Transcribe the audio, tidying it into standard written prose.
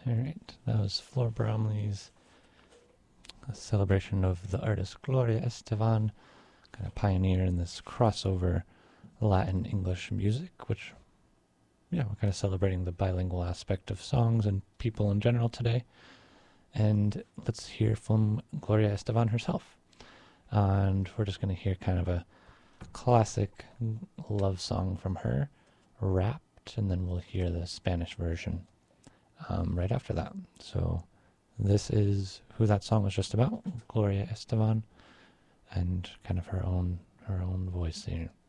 All right, that was Flor Bromley's celebration of the artist Gloria Estefan, kind of pioneer in this crossover Latin-English music, which, yeah, we're kind of celebrating the bilingual aspect of songs and people in general today. And let's hear from Gloria Estefan herself. And we're just going to hear kind of a classic love song from her, Wrapped, and then we'll hear the Spanish version right after that. So this is who that song was just about, Gloria Estefan, and kind of her own voice here.